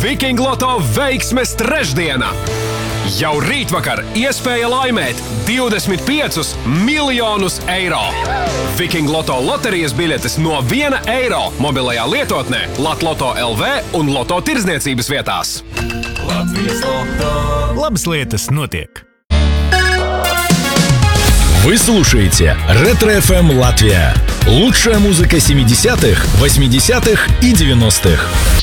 Viking Loto veiksmes trešdiena! Jau rītvakar iespēja laimēt 25 miljonus eiro. Viking Loto loterijas biļetes no 1 eiro mobilajā lietotnē Latloto LV un Loto tirdzniecības vietās. Latvijas Loto. Labas lietas notiek. Вы слушаете Ретро-ФМ Латвия. Лучшая музыка 70-х, 80-х и 90-х.